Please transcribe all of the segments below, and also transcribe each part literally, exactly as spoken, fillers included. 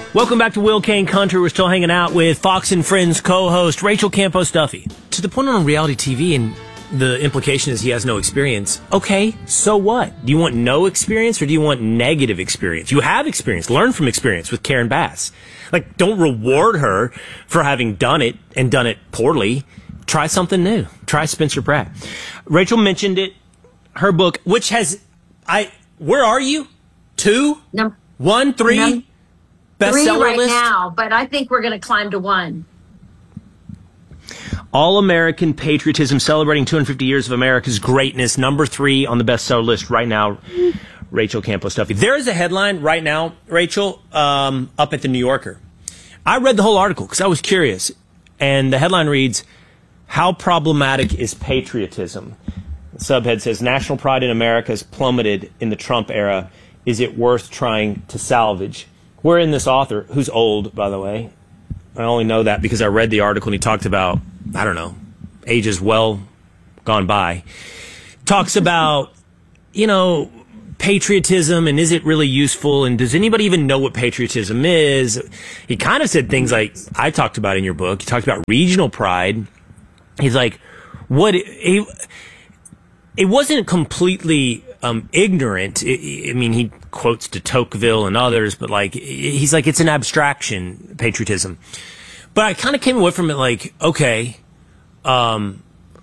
Welcome back to Will Kane Country. We're still hanging out with Fox and Friends co-host Rachel Campos Duffy. To the point on reality T V, and the implication is he has no experience. Okay, so what? Do you want no experience or do you want negative experience? You have experience. Learn from experience with Karen Bass. Like, don't reward her for having done it and done it poorly. Try something new. Try Spencer Pratt. Rachel mentioned it. Her book, which has, I, where are you? Two? No. One? Three? No. Bestseller Three right list? now, but I think we're going to climb to one. All-American Patriotism, celebrating two hundred fifty years of America's greatness. Number three on the bestseller list right now, Rachel Campos Duffy. There is a headline right now, Rachel, um, up at the New Yorker. I read the whole article because I was curious. And the headline reads, "How problematic is patriotism?" The subhead says, "National pride in America has plummeted in the Trump era. Is it worth trying to salvage?" We're in this author, who's old, by the way. I only know that because I read the article and he talked about, I don't know, ages well gone by. Talks about, you know, patriotism and is it really useful? And does anybody even know what patriotism is? He kind of said things like I talked about in your book. He talked about regional pride. He's like, what? He, it wasn't completely um, ignorant. I, I mean, he quotes de Tocqueville and others, but like, he's like, it's an abstraction, patriotism. But I kind of came away from it like, okay, um,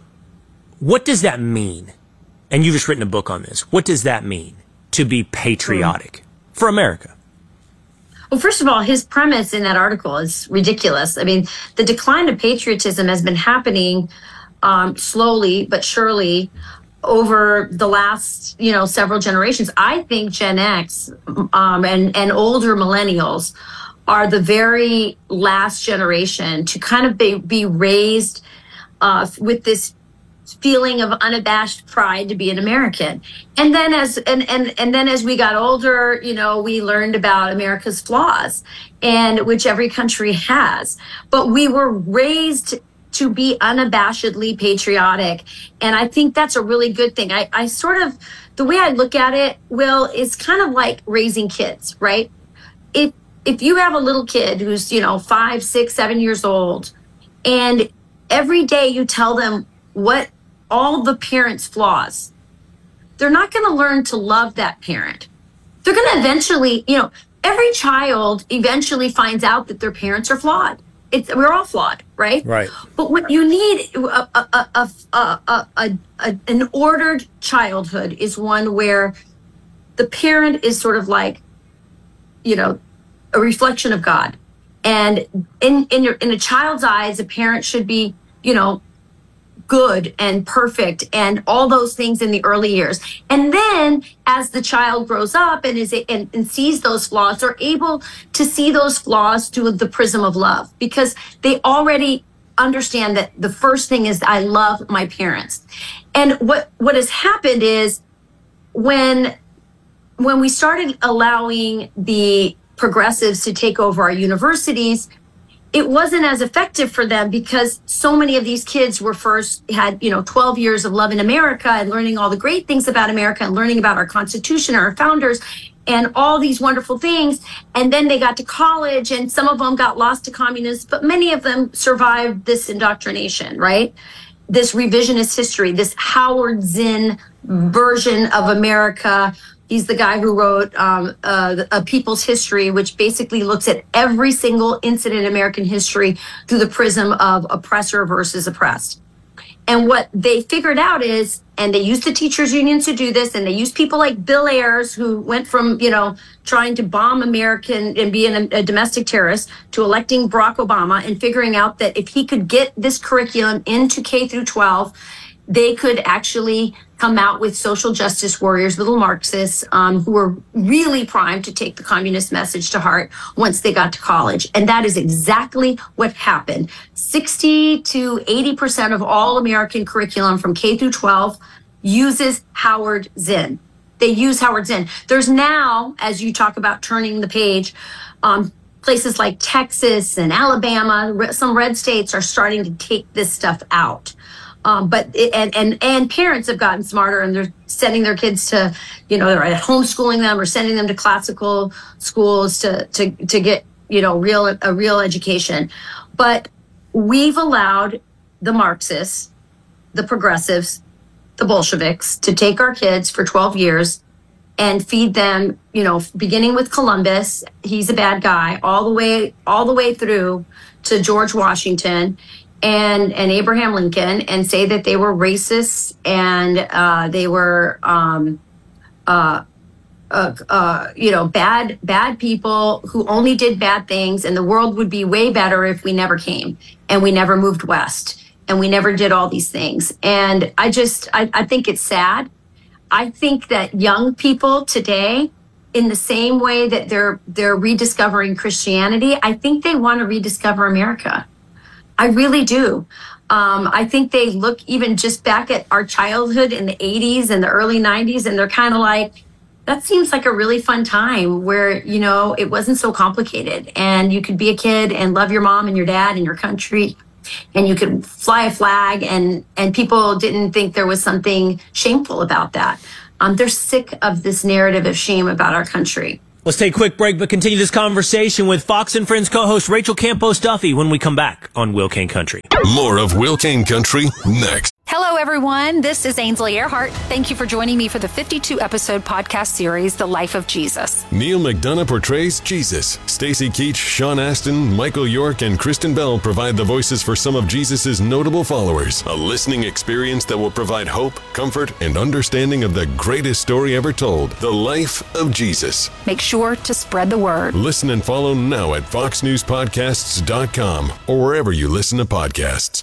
what does that mean? And you've just written a book on this. What does that mean to be patriotic for America? Well, first of all, his premise in that article is ridiculous. I mean, the decline of patriotism has been happening um, slowly but surely over the last, you know, several generations. I think Gen X um, and, and older millennials are the very last generation to kind of be, be raised uh, with this feeling of unabashed pride to be an American. And then as and, and, and then as we got older, you know, we learned about America's flaws, and which every country has. But we were raised to be unabashedly patriotic. And I think that's a really good thing. I, I sort of, the way I look at it, Will, is kind of like raising kids, right? If if you have a little kid who's, you know, five, six, seven years old, and every day you tell them what all the parents' flaws, they're not going to learn to love that parent. They're going to eventually, you know, every child eventually finds out that their parents are flawed. It's, we're all flawed, right? Right. But what you need, a, a, a, a, a, a, a, an ordered childhood is one where the parent is sort of like, you know, a reflection of God. And in, in your, in a child's eyes, a parent should be, you know, good and perfect and all those things in the early years. And then as the child grows up and is and, and sees those flaws, they're able to see those flaws through the prism of love, because they already understand that the first thing is I love my parents. And what what has happened is when when we started allowing the progressives to take over our universities, it wasn't as effective for them because so many of these kids were first had, you know, twelve years of loving America and learning all the great things about America and learning about our Constitution, our founders, and all these wonderful things. And then they got to college and some of them got lost to communists, but many of them survived this indoctrination, right? This revisionist history, this Howard Zinn version of America. He's the guy who wrote um, uh, A People's History, which basically looks at every single incident in American history through the prism of oppressor versus oppressed. And what they figured out is, and they used the teachers' unions to do this, and they used people like Bill Ayers, who went from, you know, trying to bomb American and being a, a domestic terrorist to electing Barack Obama and figuring out that if he could get this curriculum into K through twelve, they could actually come out with social justice warriors, little Marxists, um, who were really primed to take the communist message to heart once they got to college. And that is exactly what happened. sixty to eighty percent of all American curriculum from K through twelve uses Howard Zinn. They use Howard Zinn. There's now, as you talk about turning the page, um, places like Texas and Alabama, some red states are starting to take this stuff out. Um, but it, and and and parents have gotten smarter, and they're sending their kids to, you know, they're homeschooling them or sending them to classical schools to to to get you know, real a real education. But we've allowed the Marxists, the progressives, the Bolsheviks to take our kids for twelve years and feed them, you know, beginning with Columbus, he's a bad guy, all the way all the way through to George Washington and and Abraham Lincoln, and say that they were racists and uh, they were um, uh, uh, uh, you know, bad bad people who only did bad things, and the world would be way better if we never came and we never moved west and we never did all these things. And I just I, I think it's sad. I think that young people today, in the same way that they're they're rediscovering Christianity, I think they want to rediscover America. I really do. Um, I think they look even just back at our childhood in the eighties and the early nineties, and they're kind of like, that seems like a really fun time where, you know, it wasn't so complicated and you could be a kid and love your mom and your dad and your country, and you could fly a flag, and, and people didn't think there was something shameful about that. Um, they're sick of this narrative of shame about our country. Let's take a quick break, but continue this conversation with Fox and Friends co-host Rachel Campos Duffy when we come back on Will Kane Country. More of Will Kane Country next. Hello, everyone. This is Ainsley Earhart. Thank you for joining me for the fifty-two episode podcast series, The Life of Jesus. Neil McDonough portrays Jesus. Stacy Keach, Sean Astin, Michael York, and Kristen Bell provide the voices for some of Jesus' notable followers. A listening experience that will provide hope, comfort, and understanding of the greatest story ever told, The Life of Jesus. Make sure to spread the word. Listen and follow now at fox news podcasts dot com or wherever you listen to podcasts.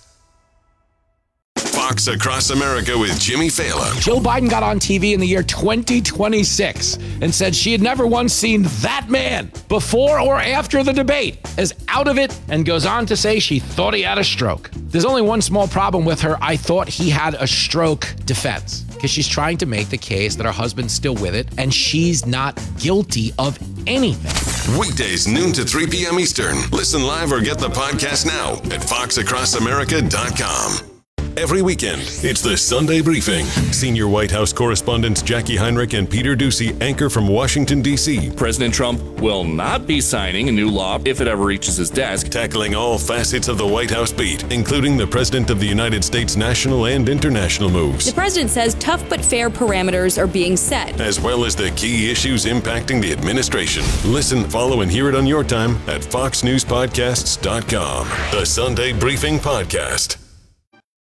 Fox Across America with Jimmy Fallon. Joe Biden got on T V in the year twenty twenty-six and said she had never once seen that man before or after the debate as out of it, and goes on to say she thought he had a stroke. There's only one small problem with her "I thought he had a stroke" defense, because she's trying to make the case that her husband's still with it and she's not guilty of anything. Weekdays noon to three p.m. Eastern. Listen live or get the podcast now at fox across america dot com. Every weekend, it's the Sunday Briefing. Senior White House correspondents Jackie Heinrich and Peter Doocy anchor from Washington, D C President Trump will not be signing a new law if it ever reaches his desk. Tackling all facets of the White House beat, including the President of the United States' national and international moves. The president says tough but fair parameters are being set, as well as the key issues impacting the administration. Listen, follow, and hear it on your time at fox news podcasts dot com. The Sunday Briefing Podcast.